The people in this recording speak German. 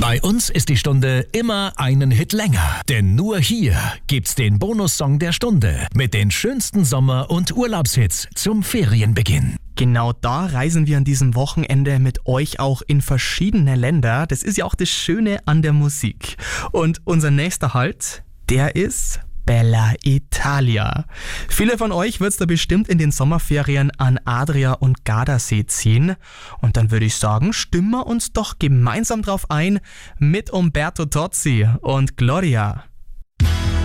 Bei uns ist die Stunde immer einen Hit länger, denn nur hier gibt's den Bonussong der Stunde mit den schönsten Sommer- und Urlaubshits zum Ferienbeginn. Genau da reisen wir an diesem Wochenende mit euch auch in verschiedene Länder. Das ist ja auch das Schöne an der Musik. Und unser nächster Halt, der ist Bella Italia. Viele von euch wird's da bestimmt in den Sommerferien an Adria und Gardasee ziehen. Und dann würde ich sagen, stimmen wir uns doch gemeinsam drauf ein mit Umberto Tozzi und Gloria.